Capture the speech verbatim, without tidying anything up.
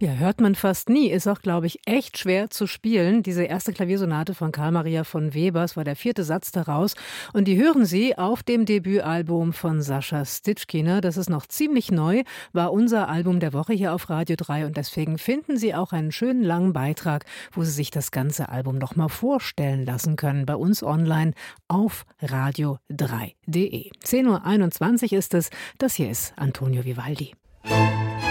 Ja, hört man fast nie. Ist auch, glaube ich, echt schwer zu spielen. Diese erste Klaviersonate von Carl Maria von Webers war der vierte Satz daraus. Und die hören Sie auf dem Debütalbum von Sascha Stitschkiner. Das ist noch ziemlich neu, war unser Album der Woche hier auf Radio drei. Und deswegen finden Sie auch einen schönen langen Beitrag, wo Sie sich das ganze Album noch mal vorstellen lassen können. Bei uns online auf radio drei punkt de. zehn Uhr einundzwanzig ist es. Das hier ist Antonio Vivaldi.